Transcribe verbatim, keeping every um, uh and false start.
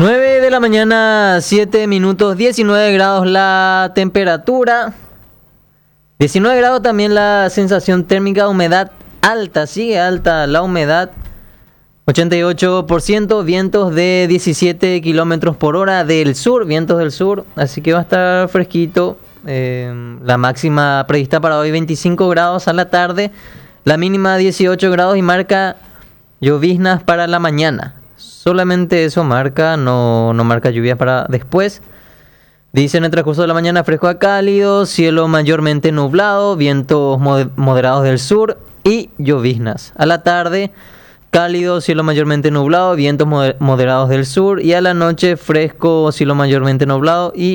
nueve de la mañana, siete minutos, diecinueve grados la temperatura. diecinueve grados también la sensación térmica, humedad alta, sigue alta la humedad. ochenta y ocho por ciento, vientos de diecisiete kilómetros por hora del sur, vientos del sur, así que va a estar fresquito. Eh, la máxima prevista para hoy veinticinco grados a la tarde, la mínima dieciocho grados y marca lloviznas para la mañana. Solamente eso marca, no, no marca lluvias para después. Dice en el transcurso de la mañana fresco a cálido, cielo mayormente nublado, vientos moderados del sur y lloviznas. A la tarde, cálido, cielo mayormente nublado, vientos moderados del sur y a la noche fresco, cielo mayormente nublado y